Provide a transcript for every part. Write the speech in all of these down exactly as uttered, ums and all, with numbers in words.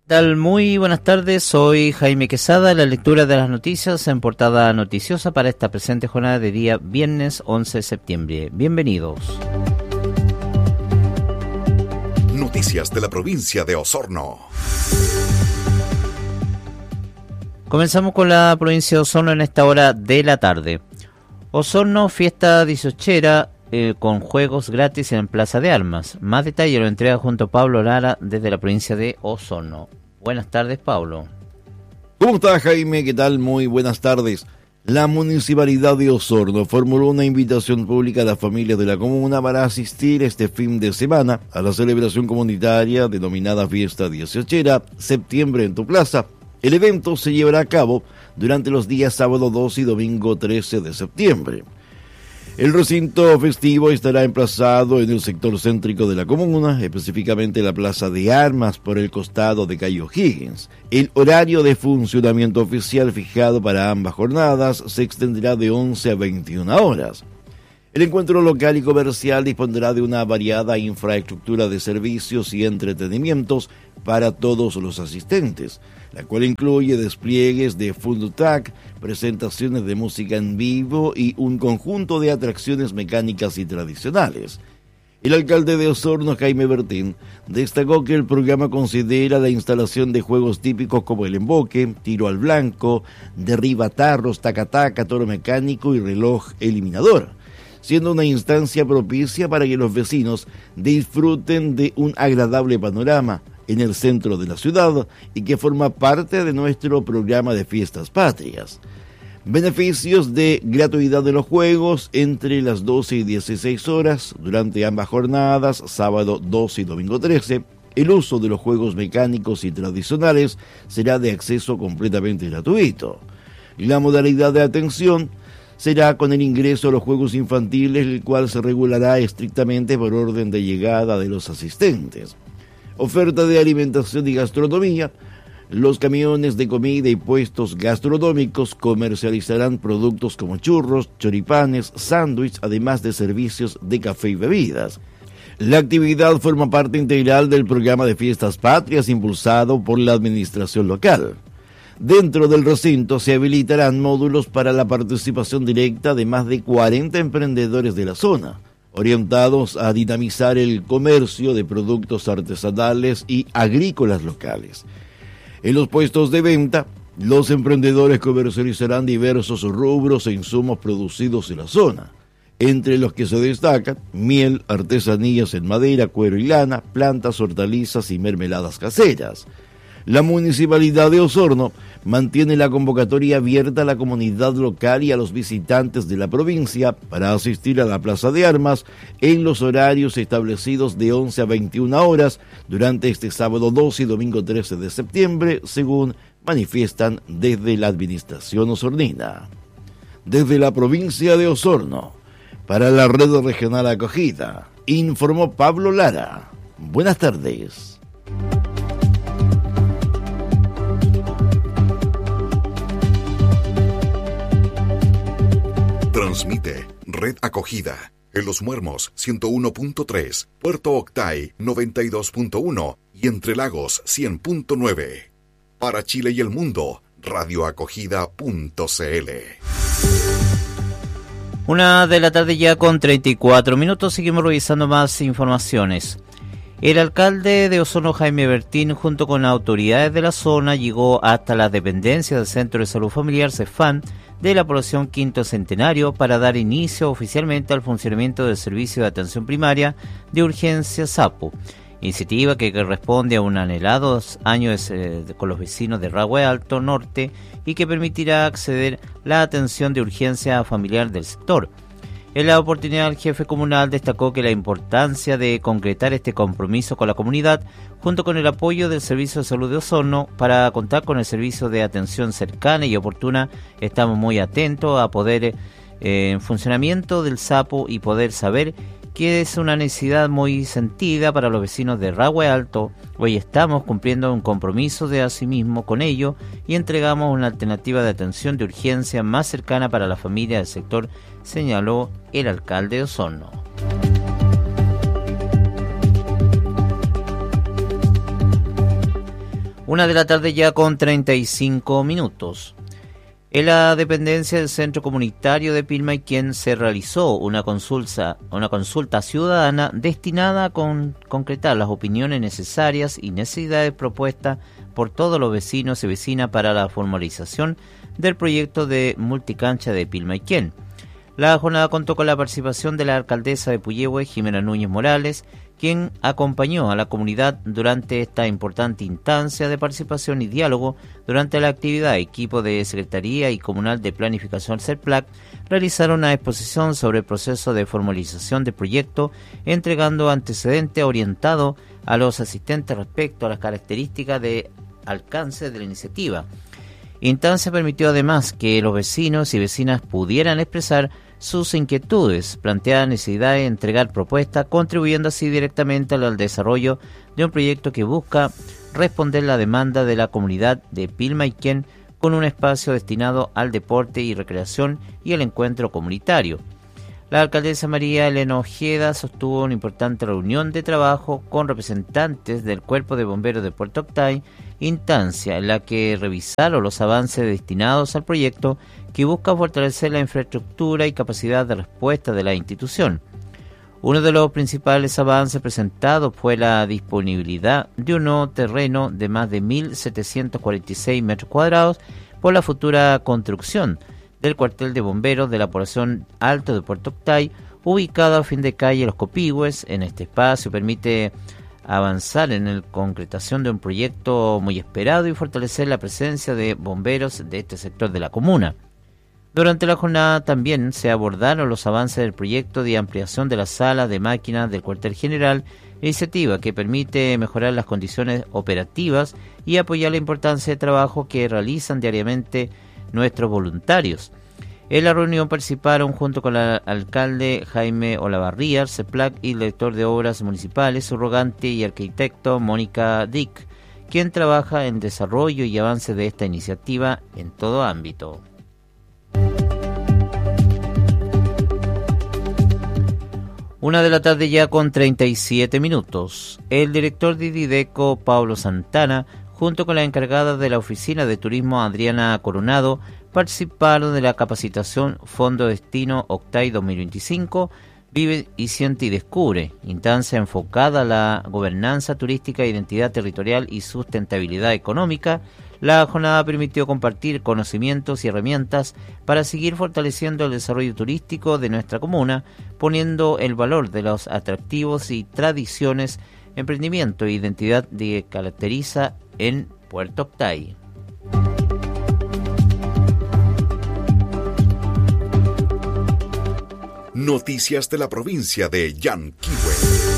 ¿Qué tal? Muy buenas tardes, soy Jaime Quesada, la lectura de las noticias en portada noticiosa para esta presente jornada de día viernes once de septiembre. Bienvenidos. Noticias de la provincia de Osorno. Comenzamos con la provincia de Osorno en esta hora de la tarde. Osorno, fiesta dieciochera eh, con juegos gratis en Plaza de Armas. Más detalle lo entrega junto a Pablo Lara desde la provincia de Osorno. Buenas tardes, Pablo. ¿Cómo está, Jaime? ¿Qué tal? Muy buenas tardes. La Municipalidad de Osorno formuló una invitación pública a las familias de la comuna para asistir este fin de semana a la celebración comunitaria denominada Fiesta dieciochera, Septiembre en tu Plaza. El evento se llevará a cabo durante los días sábado dos y domingo trece de septiembre. El recinto festivo estará emplazado en el sector céntrico de la comuna, específicamente la Plaza de Armas por el costado de Cayo Higgins. El horario de funcionamiento oficial fijado para ambas jornadas se extenderá de once a veintiuna horas. El encuentro local y comercial dispondrá de una variada infraestructura de servicios y entretenimientos para todos los asistentes, la cual incluye despliegues de food truck, presentaciones de música en vivo y un conjunto de atracciones mecánicas y tradicionales. El alcalde de Osorno, Jaime Bertín, destacó que el programa considera la instalación de juegos típicos como el emboque, tiro al blanco, derriba tarros, taca-taca, toro mecánico y reloj eliminador, siendo una instancia propicia para que los vecinos disfruten de un agradable panorama en el centro de la ciudad y que forma parte de nuestro programa de fiestas patrias. Beneficios de gratuidad de los juegos entre las doce y dieciséis horas durante ambas jornadas, sábado doce y domingo trece. El uso de los juegos mecánicos y tradicionales será de acceso completamente gratuito. La modalidad de atención será con el ingreso a los juegos infantiles, el cual se regulará estrictamente por orden de llegada de los asistentes. Oferta de alimentación y gastronomía. Los camiones de comida y puestos gastronómicos comercializarán productos como churros, choripanes, sándwiches, además de servicios de café y bebidas. La actividad forma parte integral del programa de fiestas patrias impulsado por la administración local. Dentro del recinto se habilitarán módulos para la participación directa de más de cuarenta emprendedores de la zona, orientados a dinamizar el comercio de productos artesanales y agrícolas locales. En los puestos de venta, los emprendedores comercializarán diversos rubros e insumos producidos en la zona, entre los que se destacan miel, artesanías en madera, cuero y lana, plantas, hortalizas y mermeladas caseras. La Municipalidad de Osorno mantiene la convocatoria abierta a la comunidad local y a los visitantes de la provincia para asistir a la Plaza de Armas en los horarios establecidos de once a veintiuna horas durante este sábado doce y domingo trece de septiembre, según manifiestan desde la administración osornina. Desde la provincia de Osorno, para la Red Regional Acogida, informó Pablo Lara. Buenas tardes. Transmite Red Acogida en Los Muermos ciento uno punto tres, Puerto Octay noventa y dos punto uno y Entre Lagos cien punto nueve. Para Chile y el mundo, radioacogida punto cl. Una de la tarde ya con treinta y cuatro minutos, seguimos revisando más informaciones. El alcalde de Osorno, Jaime Bertín, junto con autoridades de la zona, llegó hasta las dependencias del Centro de Salud Familiar, CEFAM, de la población Quinto Centenario para dar inicio oficialmente al funcionamiento del Servicio de Atención Primaria de Urgencia SAPO, iniciativa que responde a un anhelado años eh, con los vecinos de Rahue Alto Norte y que permitirá acceder a la atención de urgencia familiar del sector. En la oportunidad, el jefe comunal destacó que la importancia de concretar este compromiso con la comunidad, junto con el apoyo del Servicio de Salud de Osorno, para contar con el servicio de atención cercana y oportuna. Estamos muy atentos a poder eh, en funcionamiento del SAPO y poder saber que es una necesidad muy sentida para los vecinos de Rahue Alto. Hoy estamos cumpliendo un compromiso de asimismo con ello y entregamos una alternativa de atención de urgencia más cercana para la familia del sector, señaló el alcalde de Osorno. Una de la tarde ya con treinta y cinco minutos. En la dependencia del Centro Comunitario de Pilmaiquén se realizó una consulta, una consulta ciudadana destinada a con, concretar las opiniones necesarias y necesidades propuestas por todos los vecinos y vecinas para la formalización del proyecto de multicancha de Pilmaiquén. La jornada contó con la participación de la alcaldesa de Puyehue, Jimena Núñez Morales, quien acompañó a la comunidad durante esta importante instancia de participación y diálogo. Durante la actividad, equipo de Secretaría y Comunal de Planificación CERPLAC realizaron una exposición sobre el proceso de formalización del proyecto, entregando antecedentes orientados a los asistentes respecto a las características de alcance de la iniciativa. Instancia permitió además que los vecinos y vecinas pudieran expresar sus inquietudes, plantear necesidad de entregar propuestas, contribuyendo así directamente al desarrollo de un proyecto que busca responder la demanda de la comunidad de Pilmaiquén con un espacio destinado al deporte y recreación y el encuentro comunitario. La alcaldesa María Elena Ojeda sostuvo una importante reunión de trabajo con representantes del Cuerpo de Bomberos de Puerto Octay, instancia en la que revisaron los avances destinados al proyecto que busca fortalecer la infraestructura y capacidad de respuesta de la institución. Uno de los principales avances presentados fue la disponibilidad de un nuevo terreno de más de mil setecientos cuarenta y seis metros cuadrados por la futura construcción del cuartel de bomberos de la población Alto de Puerto Octay, ubicado a fin de calle Los Copihue. En este espacio permite avanzar en la concretación de un proyecto muy esperado y fortalecer la presencia de bomberos de este sector de la comuna. Durante la jornada también se abordaron los avances del proyecto de ampliación de la sala de máquinas del cuartel general, iniciativa que permite mejorar las condiciones operativas y apoyar la importancia de trabajo que realizan diariamente nuestros voluntarios. En la reunión participaron junto con el alcalde Jaime Olavarría, CEPLAC, y el director de obras municipales, subrogante y arquitecto Mónica Dick, quien trabaja en desarrollo y avance de esta iniciativa en todo ámbito. Una de la tarde ya con treinta y siete minutos. El director de Dideco, Pablo Santana, junto con la encargada de la Oficina de Turismo, Adriana Coronado, participaron de la capacitación Fondo Destino Octay dos mil veinticinco, Vive y Siente y Descubre, instancia enfocada a la gobernanza turística, identidad territorial y sustentabilidad económica. La jornada permitió compartir conocimientos y herramientas para seguir fortaleciendo el desarrollo turístico de nuestra comuna, poniendo el valor de los atractivos y tradiciones, emprendimiento e identidad que caracteriza en Puerto Octay. Noticias de la provincia de Yanquihue.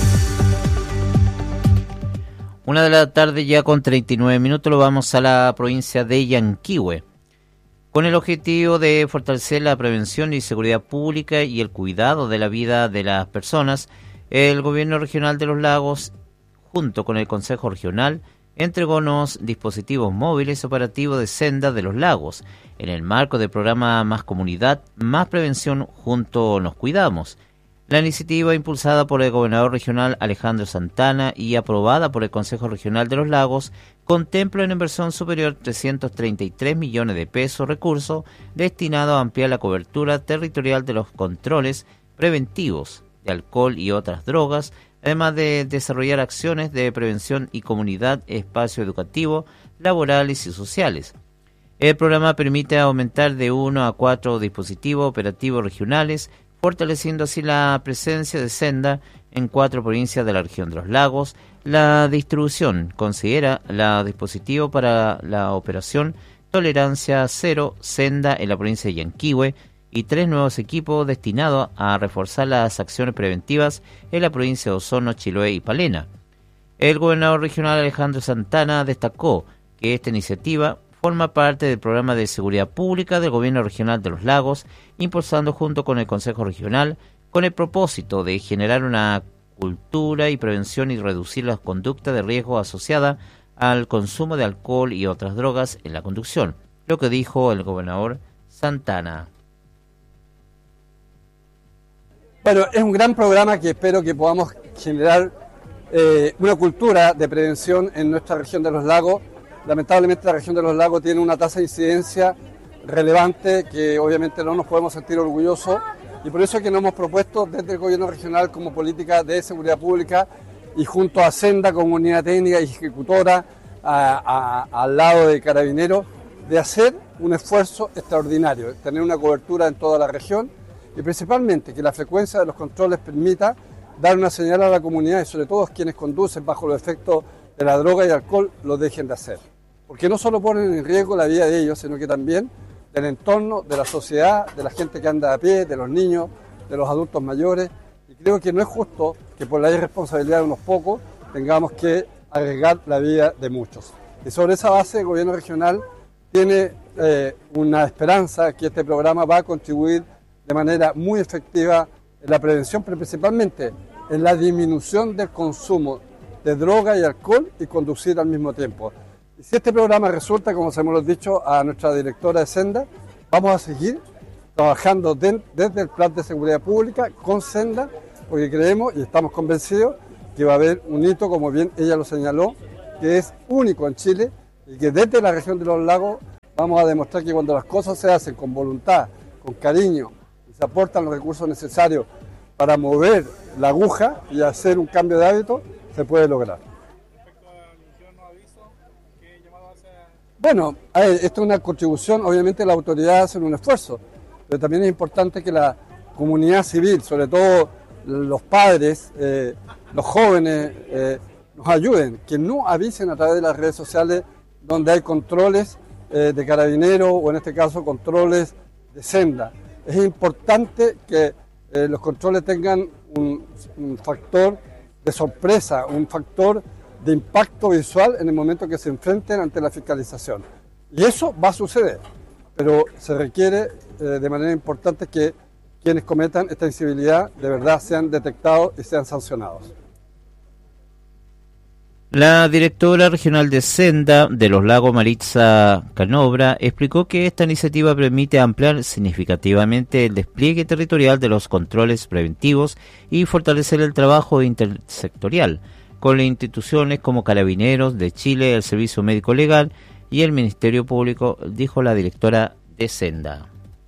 Una de la tarde ya con treinta y nueve minutos, lo vamos a la provincia de Yanquihue. Con el objetivo de fortalecer la prevención y seguridad pública y el cuidado de la vida de las personas, el Gobierno Regional de los Lagos, junto con el Consejo Regional, entregó unos dispositivos móviles operativos de Senda de los Lagos, en el marco del programa Más Comunidad, Más Prevención, Juntos Nos Cuidamos. La iniciativa, impulsada por el gobernador regional Alejandro Santana y aprobada por el Consejo Regional de los Lagos, contempla una inversión superior a trescientos treinta y tres millones de pesos recursos destinados a ampliar la cobertura territorial de los controles preventivos de alcohol y otras drogas, además de desarrollar acciones de prevención y comunidad, espacio educativo, laborales y sociales. El programa permite aumentar de uno a cuatro dispositivos operativos regionales, fortaleciendo así la presencia de Senda en cuatro provincias de la región de los lagos. La distribución considera los dispositivos para la operación Tolerancia Cero Senda en la provincia de Yanquihue y tres nuevos equipos destinados a reforzar las acciones preventivas en la provincia de Osorno, Chiloé y Palena. El gobernador regional Alejandro Santana destacó que esta iniciativa forma parte del programa de seguridad pública del Gobierno Regional de los Lagos, impulsando junto con el Consejo Regional, con el propósito de generar una cultura y prevención y reducir las conductas de riesgo asociadas al consumo de alcohol y otras drogas en la conducción, lo que dijo el gobernador Santana. Bueno, es un gran programa que espero que podamos generar eh, una cultura de prevención en nuestra región de los lagos. lamentablemente la región de los lagos tiene una tasa de incidencia relevante que obviamente no nos podemos sentir orgullosos, y por eso es que nos hemos propuesto desde el gobierno regional como política de seguridad pública y junto a Senda como unidad técnica y ejecutora a, a, al lado de Carabineros, de hacer un esfuerzo extraordinario, tener una cobertura en toda la región y principalmente que la frecuencia de los controles permita dar una señal a la comunidad y sobre todo a quienes conducen bajo los efectos de la droga y alcohol lo dejen de hacer. Porque no solo ponen en riesgo la vida de ellos, sino que también del entorno, de la sociedad, de la gente que anda a pie, de los niños, de los adultos mayores. Y creo que no es justo que por la irresponsabilidad de unos pocos tengamos que arriesgar la vida de muchos. Y sobre esa base el gobierno regional tiene eh, una esperanza que este programa va a contribuir de manera muy efectiva en la prevención, pero principalmente en la disminución del consumo de droga y alcohol y conducir al mismo tiempo. Y si este programa resulta, como se hemos dicho a nuestra directora de Senda, vamos a seguir trabajando de, desde el plan de seguridad pública con Senda, porque creemos y estamos convencidos que va a haber un hito, como bien ella lo señaló, que es único en Chile y que desde la región de los lagos vamos a demostrar que cuando las cosas se hacen con voluntad, con cariño, y se aportan los recursos necesarios para mover la aguja y hacer un cambio de hábito, se puede lograr. Respecto al infierno aviso, ¿qué llamado hace? Bueno, a ver, esto es una contribución, obviamente la autoridad hace un esfuerzo, pero también es importante que la comunidad civil, sobre todo los padres, eh, los jóvenes, eh, nos ayuden, que no avisen a través de las redes sociales donde hay controles eh, de Carabineros o en este caso controles de Senda. Es importante que eh, los controles tengan un, un factor de sorpresa, un factor de impacto visual en el momento que se enfrenten ante la fiscalización. Y eso va a suceder, pero se requiere eh, de manera importante que quienes cometan esta incivilidad de verdad sean detectados y sean sancionados. La directora regional de Senda de los Lagos, Maritza Canobra, explicó que esta iniciativa permite ampliar significativamente el despliegue territorial de los controles preventivos y fortalecer el trabajo intersectorial con las instituciones como Carabineros de Chile, el Servicio Médico Legal y el Ministerio Público, dijo la directora de Senda.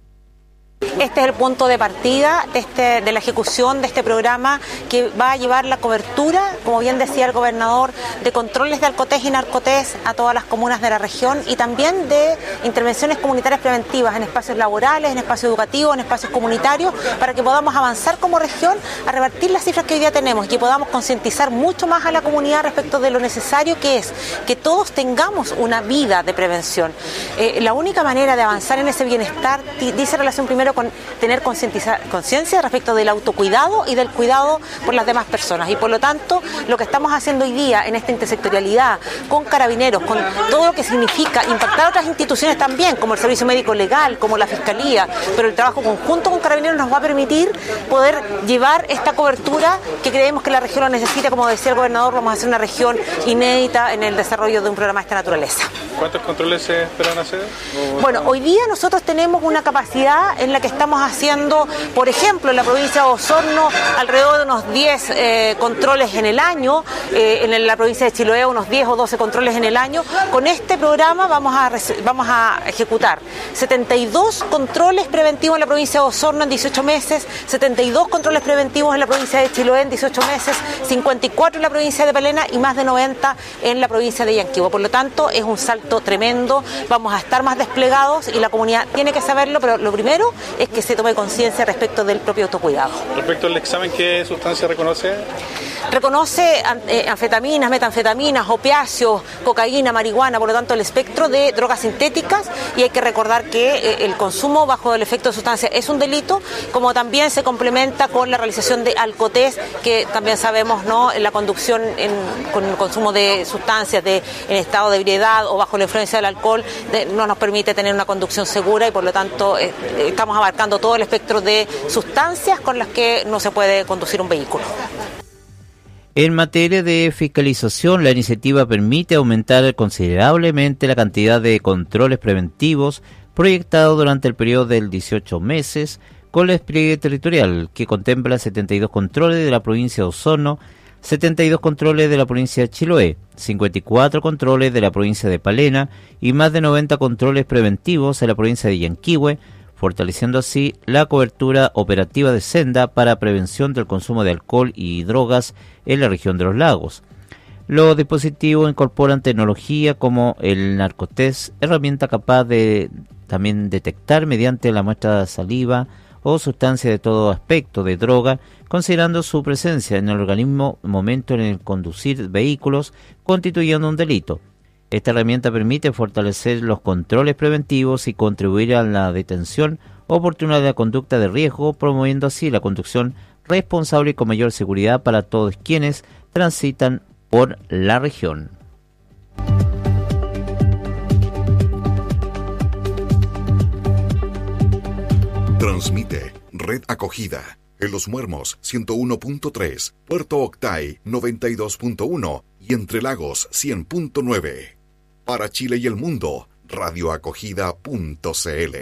Este es el punto de partida de, este, de la ejecución de este programa que va a llevar la cobertura, como bien decía el gobernador, de controles de alcotés y narcotés a todas las comunas de la región y también de intervenciones comunitarias preventivas en espacios laborales, en espacios educativos, en espacios comunitarios, para que podamos avanzar como región a revertir las cifras que hoy día tenemos y que podamos concientizar mucho más a la comunidad respecto de lo necesario que es que todos tengamos una vida de prevención. Eh, la única manera de avanzar en ese bienestar dice relación primero con tener conciencia respecto del autocuidado y del cuidado por las demás personas. Y por lo tanto, lo que estamos haciendo hoy día en esta intersectorialidad, con Carabineros, con todo lo que significa impactar a otras instituciones también, como el Servicio Médico Legal, como la Fiscalía, pero el trabajo conjunto con Carabineros nos va a permitir poder llevar esta cobertura que creemos que la región lo necesita. Como decía el gobernador, vamos a hacer una región inédita en el desarrollo de un programa de esta naturaleza. ¿Cuántos controles se esperan hacer? Bueno, hoy día nosotros tenemos una capacidad en la que estamos haciendo, por ejemplo, en la provincia de Osorno, alrededor de unos diez eh, controles en el año, eh, en la provincia de Chiloé unos diez o doce controles en el año. Con este programa vamos a, vamos a ejecutar setenta y dos controles preventivos en la provincia de Osorno en dieciocho meses, setenta y dos controles preventivos en la provincia de Chiloé en dieciocho meses, cincuenta y cuatro en la provincia de Palena y más de noventa en la provincia de Yanquihue. Por lo tanto, es un salto tremendo, vamos a estar más desplegados y la comunidad tiene que saberlo, pero lo primero es que se tome conciencia respecto del propio autocuidado. Respecto al examen, ¿qué sustancia reconoce? Reconoce eh, anfetaminas, metanfetaminas, opiáceos, cocaína, marihuana, por lo tanto el espectro de drogas sintéticas, y hay que recordar que eh, el consumo bajo el efecto de sustancias es un delito, como también se complementa con la realización de alcotés, que también sabemos, ¿no?, la conducción en, con el consumo de sustancias de, en estado de ebriedad o bajo la influencia del alcohol de, no nos permite tener una conducción segura y por lo tanto eh, estamos abarcando todo el espectro de sustancias con las que no se puede conducir un vehículo. En materia de fiscalización, la iniciativa permite aumentar considerablemente la cantidad de controles preventivos proyectados durante el periodo de dieciocho meses, con el despliegue territorial que contempla setenta y dos controles de la provincia de Osorno, setenta y dos controles de la provincia de Chiloé, cincuenta y cuatro controles de la provincia de Palena y más de noventa controles preventivos en la provincia de Yanquihue, fortaleciendo así la cobertura operativa de Senda para prevención del consumo de alcohol y drogas en la región de los lagos. Los dispositivos incorporan tecnología como el narcotest, herramienta capaz de también detectar mediante la muestra de saliva o sustancia de todo aspecto de droga, considerando su presencia en el organismo momento en el conducir vehículos, constituyendo un delito. Esta herramienta permite fortalecer los controles preventivos y contribuir a la detención oportuna de la conducta de riesgo, promoviendo así la conducción responsable y con mayor seguridad para todos quienes transitan por la región. Transmite Red Acogida en Los Muermos ciento uno punto tres, Puerto Octay noventa y dos punto uno y Entre Lagos cien punto nueve. Para Chile y el mundo, radioacogida punto cl.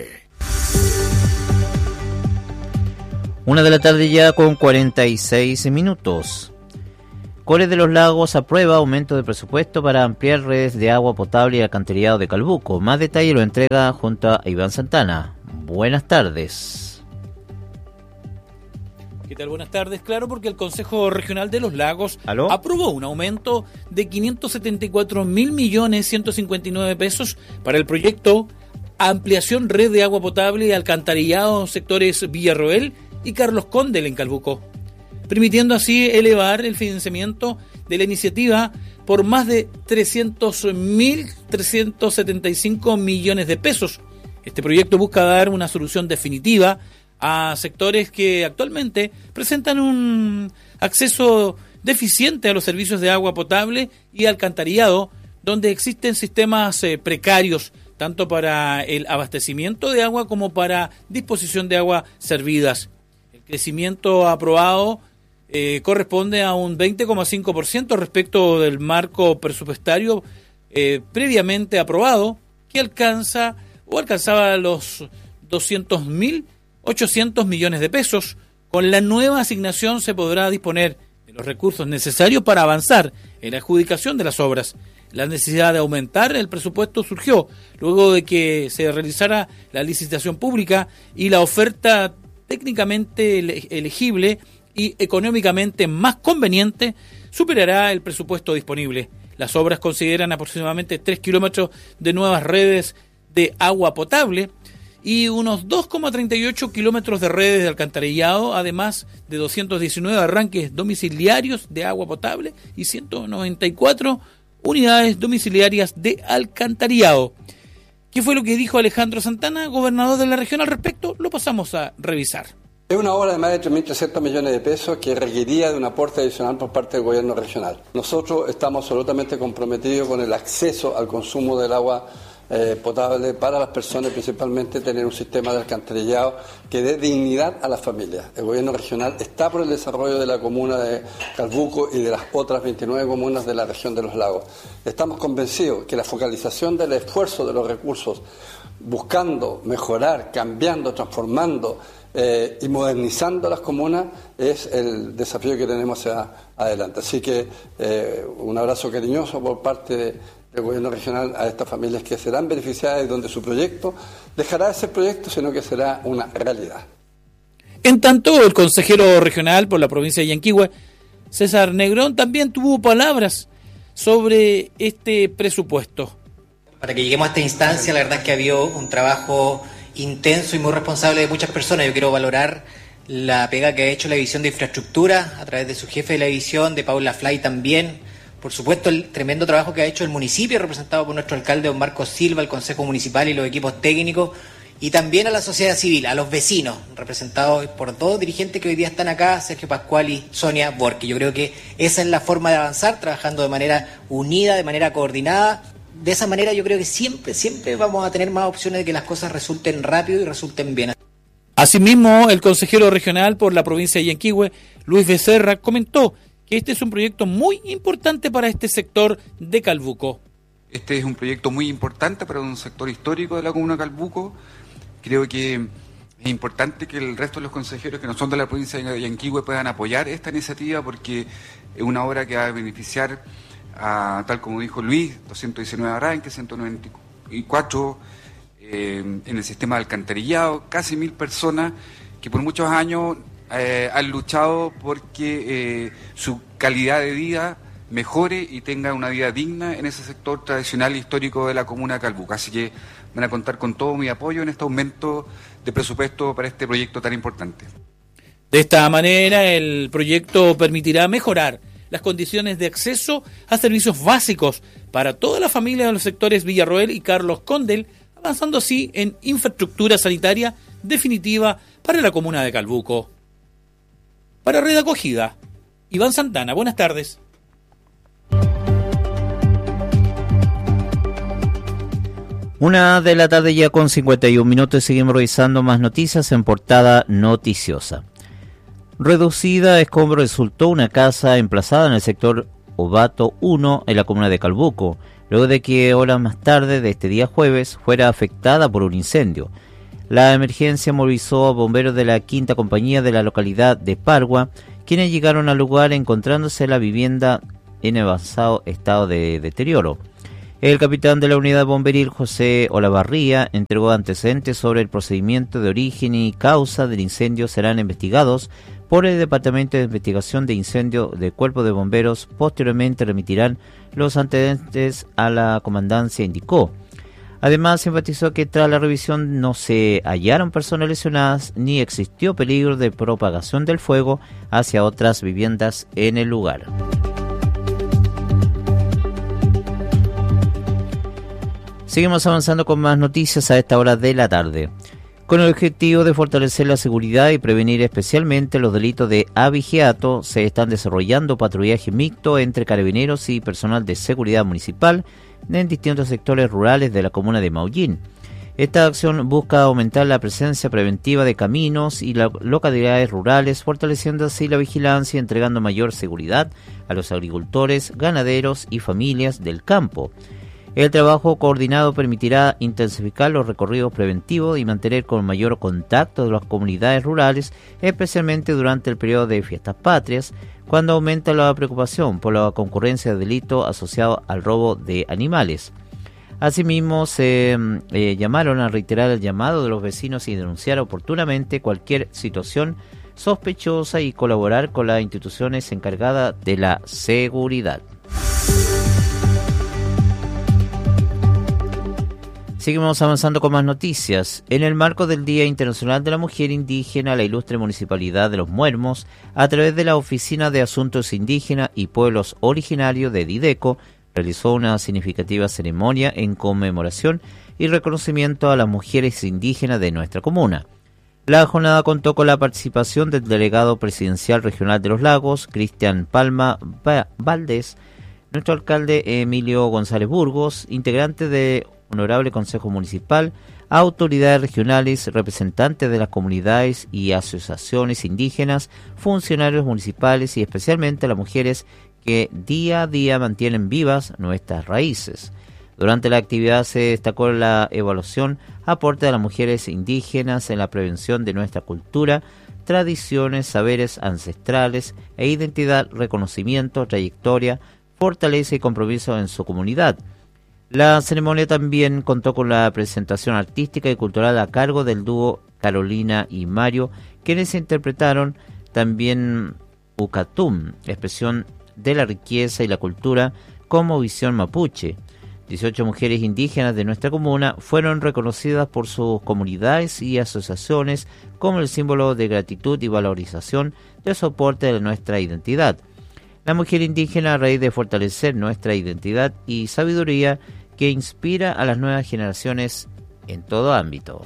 Una de la tarde ya con cuarenta y seis minutos. Coles de los Lagos aprueba aumento de presupuesto para ampliar redes de agua potable y alcantarillado de Calbuco. Más detalle lo entrega junto a Iván Santana. Buenas tardes. ¿Qué tal? Buenas tardes. Claro, porque el Consejo Regional de los Lagos ¿Aló? aprobó un aumento de quinientos setenta y cuatro mil millones ciento cincuenta y nueve pesos para el proyecto Ampliación Red de Agua Potable y Alcantarillado sectores Villarroel y Carlos Condel en Calbuco, permitiendo así elevar el financiamiento de la iniciativa por más de trescientos mil trescientos setenta y cinco millones de pesos. Este proyecto busca dar una solución definitiva a sectores que actualmente presentan un acceso deficiente a los servicios de agua potable y alcantarillado, donde existen sistemas eh, precarios, tanto para el abastecimiento de agua como para disposición de agua servidas. El crecimiento aprobado eh, corresponde a un veinte coma cinco por ciento respecto del marco presupuestario eh, previamente aprobado, que alcanza o alcanzaba los doscientos mil ochocientos millones de pesos. Con la nueva asignación se podrá disponer de los recursos necesarios para avanzar en la adjudicación de las obras. La necesidad de aumentar el presupuesto surgió luego de que se realizara la licitación pública y la oferta técnicamente elegible y económicamente más conveniente superará el presupuesto disponible. Las obras consideran aproximadamente tres kilómetros de nuevas redes de agua potable y unos dos coma treinta y ocho kilómetros de redes de alcantarillado, además de doscientos diecinueve arranques domiciliarios de agua potable y ciento noventa y cuatro unidades domiciliarias de alcantarillado. ¿Qué fue lo que dijo Alejandro Santana, gobernador de la región al respecto? Lo pasamos a revisar. Es una obra de más de tres mil trescientos millones de pesos que requería de un aporte adicional por parte del gobierno regional. Nosotros estamos absolutamente comprometidos con el acceso al consumo del agua Eh, potable para las personas, principalmente tener un sistema de alcantarillado que dé dignidad a las familias. El gobierno regional está por el desarrollo de la comuna de Calbuco y de las otras veintinueve comunas de la región de los lagos. Estamos convencidos que la focalización del esfuerzo de los recursos, buscando mejorar, cambiando, transformando eh, y modernizando las comunas, es el desafío que tenemos hacia adelante. Así que eh, un abrazo cariñoso por parte de el gobierno regional a estas familias que serán beneficiadas y donde su proyecto dejará de ser proyecto, sino que será una realidad. En tanto, el consejero regional por la provincia de Yanquihue, César Negrón, también tuvo palabras sobre este presupuesto. Para que lleguemos a esta instancia, la verdad es que ha habido un trabajo intenso y muy responsable de muchas personas. Yo quiero valorar la pega que ha hecho la División de Infraestructura a través de su jefe de la división, de Paula Fly también. Por supuesto, el tremendo trabajo que ha hecho el municipio, representado por nuestro alcalde don Marcos Silva, el Consejo Municipal y los equipos técnicos, y también a la sociedad civil, a los vecinos, representados por dos dirigentes que hoy día están acá, Sergio Pascual y Sonia Borque. Yo creo que esa es la forma de avanzar, trabajando de manera unida, de manera coordinada. De esa manera yo creo que siempre, siempre vamos a tener más opciones de que las cosas resulten rápido y resulten bien. Asimismo, el consejero regional por la provincia de Yanquihue, Luis Becerra, comentó que este es un proyecto muy importante para este sector de Calbuco. Este es un proyecto muy importante para un sector histórico de la comuna de Calbuco. Creo que Es importante que el resto de los consejeros que no son de la provincia de Yanquihue puedan apoyar esta iniciativa porque es una obra que va a beneficiar a, tal como dijo Luis, doscientos diecinueve arranques, ciento noventa y cuatro eh, en el sistema de alcantarillado, casi mil personas que por muchos años eh, han luchado porque eh, su calidad de vida mejore y tenga una vida digna en ese sector tradicional e histórico de la comuna de Calbuco. Así que van a contar con todo mi apoyo en este aumento de presupuesto para este proyecto tan importante. De esta manera, el proyecto permitirá mejorar las condiciones de acceso a servicios básicos para toda la familia de los sectores Villarroel y Carlos Condel, avanzando así en infraestructura sanitaria definitiva para la comuna de Calbuco. Para Red Acogida, Iván Santana, buenas tardes. Una de la tarde ya con cincuenta y un minutos, seguimos revisando más noticias en portada noticiosa. Reducida a escombro resultó una casa emplazada en el sector Ovato uno en la comuna de Calbuco, luego de que horas más tarde de este día jueves fuera afectada por un incendio. La emergencia movilizó a bomberos de la quinta compañía de la localidad de Pargua, quienes llegaron al lugar encontrándose la vivienda en avanzado estado de deterioro. El capitán de la unidad bomberil, José Olavarría, entregó antecedentes sobre el procedimiento de origen y causa del incendio serán investigados por el Departamento de Investigación de Incendio del Cuerpo de Bomberos. Posteriormente remitirán los antecedentes a la comandancia, indicó. Además, enfatizó que tras la revisión no se hallaron personas lesionadas ni existió peligro de propagación del fuego hacia otras viviendas en el lugar. Seguimos avanzando con más noticias a esta hora de la tarde. Con el objetivo de fortalecer la seguridad y prevenir especialmente los delitos de abigeato, se están desarrollando patrullaje mixto entre carabineros y personal de seguridad municipal en distintos sectores rurales de la comuna de Maullín. Esta acción busca aumentar la presencia preventiva de caminos y las localidades rurales, fortaleciendo así la vigilancia y entregando mayor seguridad a los agricultores, ganaderos y familias del campo. El trabajo coordinado permitirá intensificar los recorridos preventivos y mantener con mayor contacto de las comunidades rurales, especialmente durante el periodo de fiestas patrias, cuando aumenta la preocupación por la concurrencia de delitos asociados al robo de animales. Asimismo, se eh, llamaron a reiterar el llamado de los vecinos y denunciar oportunamente cualquier situación sospechosa y colaborar con las instituciones encargadas de la seguridad. Seguimos avanzando con más noticias. En el marco del Día Internacional de la Mujer Indígena, la ilustre Municipalidad de Los Muermos, a través de la Oficina de Asuntos Indígenas y Pueblos Originarios de Dideco, realizó una significativa ceremonia en conmemoración y reconocimiento a las mujeres indígenas de nuestra comuna. La jornada contó con la participación del delegado presidencial regional de Los Lagos, Cristian Palma Valdés, nuestro alcalde Emilio González Burgos, integrante de Honorable Consejo Municipal, autoridades regionales, representantes de las comunidades y asociaciones indígenas, funcionarios municipales y especialmente las mujeres que día a día mantienen vivas nuestras raíces. Durante la actividad se destacó la evaluación, aporte de las mujeres indígenas en la prevención de nuestra cultura, tradiciones, saberes ancestrales e identidad, reconocimiento, trayectoria, fortaleza y compromiso en su comunidad. La ceremonia también contó con la presentación artística y cultural a cargo del dúo Carolina y Mario, quienes interpretaron también Ucatum, expresión de la riqueza y la cultura como visión mapuche. dieciocho mujeres indígenas de nuestra comuna fueron reconocidas por sus comunidades y asociaciones como el símbolo de gratitud y valorización del soporte de nuestra identidad. La mujer indígena, a raíz de fortalecer nuestra identidad y sabiduría que inspira a las nuevas generaciones en todo ámbito.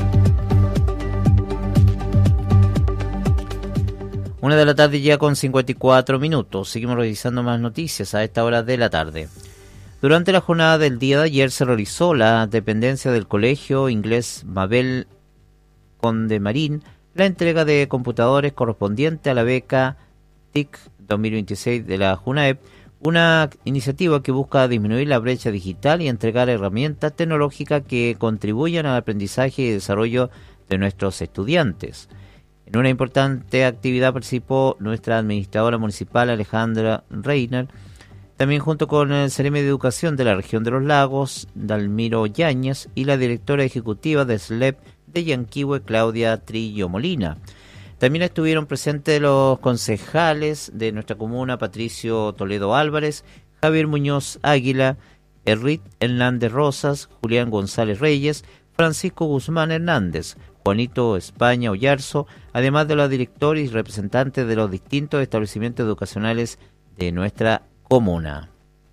Una de la tarde ya con cincuenta y cuatro minutos. Seguimos revisando más noticias a esta hora de la tarde. Durante la jornada del día de ayer se realizó la dependencia del Colegio Inglés Mabel Condemarín la entrega de computadores correspondiente a la beca T I C dos mil veintiséis de la JUNAEP, una iniciativa que busca disminuir la brecha digital y entregar herramientas tecnológicas que contribuyan al aprendizaje y desarrollo de nuestros estudiantes. En una importante actividad participó nuestra administradora municipal Alejandra Reiner, también junto con el Ceremi de Educación de la región de los Lagos, Dalmiro Yáñez, y la directora ejecutiva de S L E P de Yanquihue, Claudia Trillo Molina. También estuvieron presentes los concejales de nuestra comuna, Patricio Toledo Álvarez, Javier Muñoz Águila, Errit Hernández Rosas, Julián González Reyes, Francisco Guzmán Hernández, Juanito España Ollarzo, además de los directores y representantes de los distintos establecimientos educacionales de nuestra comuna.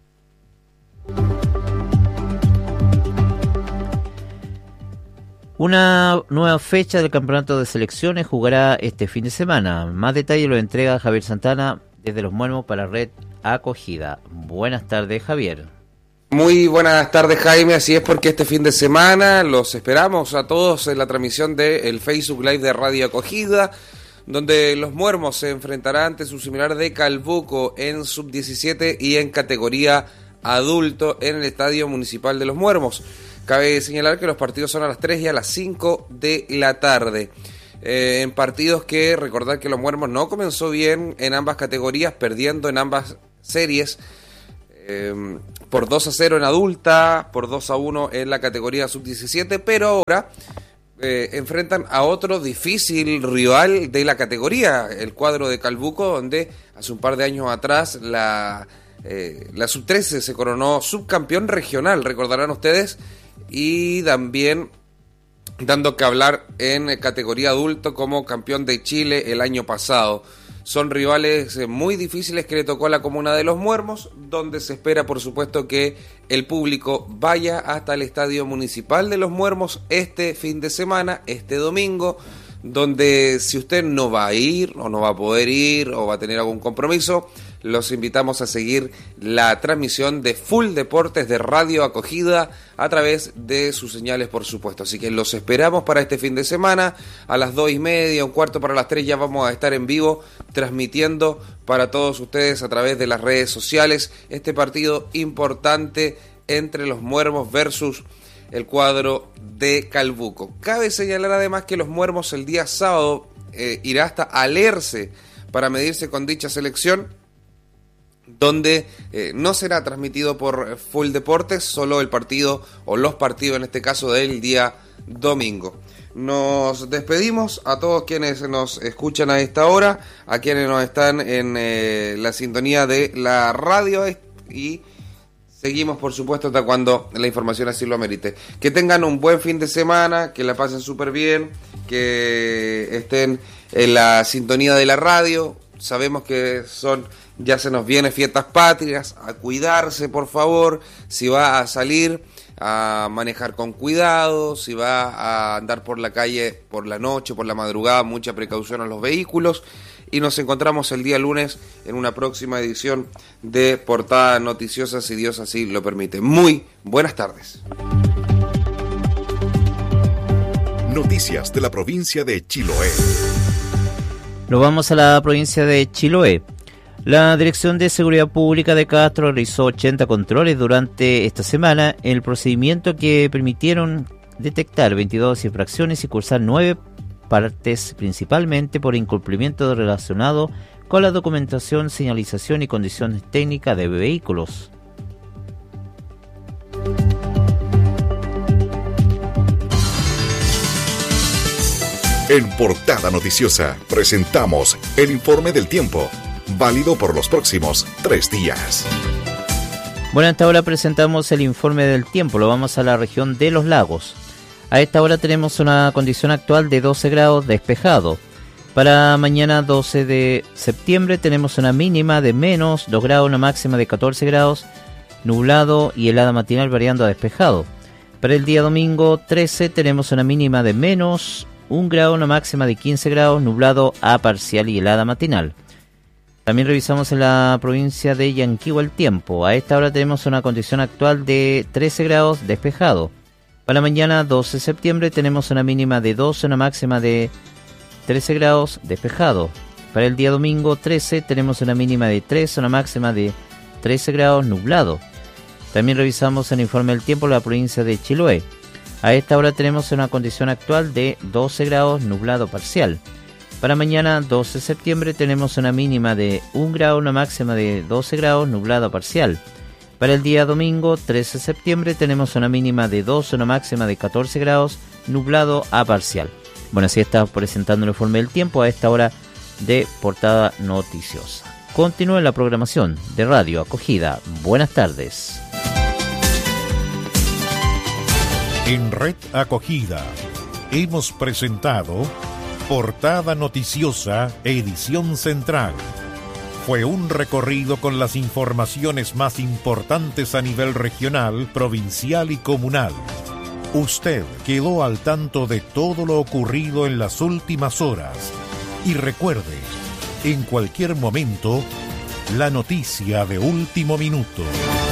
Una nueva fecha del campeonato de selecciones jugará este fin de semana. Más detalles lo entrega Javier Santana desde Los Muermos para Red Acogida. Buenas tardes, Javier. Muy buenas tardes, Jaime. Así es, porque este fin de semana los esperamos a todos en la transmisión del Facebook Live de Radio Acogida, donde Los Muermos se enfrentará ante su similar de Calbuco en sub diecisiete y en categoría adulto en el Estadio Municipal de Los Muermos. Cabe señalar que los partidos son a las tres y a las cinco de la tarde. Eh, en partidos que recordar que Los Muermos no comenzó bien en ambas categorías, perdiendo en ambas series eh, por dos a cero en adulta, por dos a uno en la categoría sub diecisiete, pero ahora eh, enfrentan a otro difícil rival de la categoría, el cuadro de Calbuco, donde hace un par de años atrás la, eh, la sub trece se coronó subcampeón regional, recordarán ustedes, y también dando que hablar en categoría adulto como campeón de Chile el año pasado. Son rivales muy difíciles que le tocó a la comuna de Los Muermos, donde se espera, por supuesto, que el público vaya hasta el Estadio Municipal de Los Muermos este fin de semana, este domingo, donde si usted no va a ir o no va a poder ir o va a tener algún compromiso, los invitamos a seguir la transmisión de Full Deportes de Radio Acogida a través de sus señales, por supuesto. Así que los esperamos para este fin de semana. A las dos y media, un cuarto para las tres, ya vamos a estar en vivo transmitiendo para todos ustedes a través de las redes sociales este partido importante entre Los Muermos versus el cuadro de Calbuco. Cabe señalar además que Los Muermos el día sábado eh, irá hasta Alerce para medirse con dicha selección, donde eh, no será transmitido por Full Deportes, solo el partido o los partidos en este caso del día domingo. Nos despedimos a todos quienes nos escuchan a esta hora, a quienes nos están en eh, la sintonía de la radio, y seguimos por supuesto hasta cuando la información así lo amerite. Que tengan un buen fin de semana, que la pasen súper bien, que estén en la sintonía de la radio. Sabemos que son, ya se nos vienen fiestas patrias, a cuidarse por favor, si va a salir, a manejar con cuidado, si va a andar por la calle por la noche, por la madrugada, mucha precaución a los vehículos, y nos encontramos el día lunes en una próxima edición de Portada Noticiosa, si Dios así lo permite. Muy buenas tardes. Noticias de la provincia de Chiloé. Nos vamos a la provincia de Chiloé. La Dirección de Seguridad Pública de Castro realizó ochenta controles durante esta semana en el procedimiento que permitieron detectar veintidós infracciones y cursar nueve partes, principalmente por incumplimiento relacionado con la documentación, señalización y condiciones técnicas de vehículos. En Portada Noticiosa presentamos el informe del tiempo, válido por los próximos tres días. Bueno, a esta hora presentamos el informe del tiempo, lo vamos a la región de Los Lagos. A esta hora tenemos una condición actual de doce grados despejado. Para mañana doce de septiembre tenemos una mínima de menos dos grados, una máxima de catorce grados, nublado y helada matinal variando a despejado. Para el día domingo trece tenemos una mínima de menos un grado, una máxima de quince grados, nublado a parcial y helada matinal. También revisamos en la provincia de Yanquihue el tiempo. A esta hora tenemos una condición actual de trece grados despejado. Para mañana doce de septiembre tenemos una mínima de doce, una máxima de trece grados despejado. Para el día domingo trece tenemos una mínima de trece, una máxima de trece grados nublado. También revisamos el informe del tiempo en la provincia de Chiloé. A esta hora tenemos una condición actual de doce grados, nublado parcial. Para mañana, doce de septiembre, tenemos una mínima de un grado, una máxima de doce grados, nublado parcial. Para el día domingo, trece de septiembre, tenemos una mínima de doce, una máxima de catorce grados, nublado a parcial. Bueno, así está presentando el informe del tiempo a esta hora de Portada Noticiosa. Continúa la programación de Radio Acogida. Buenas tardes. En Red Acogida hemos presentado Portada Noticiosa, edición central. Fue un recorrido con las informaciones más importantes a nivel regional, provincial y comunal. Usted quedó al tanto de todo lo ocurrido en las últimas horas. Y recuerde, en cualquier momento, la noticia de último minuto.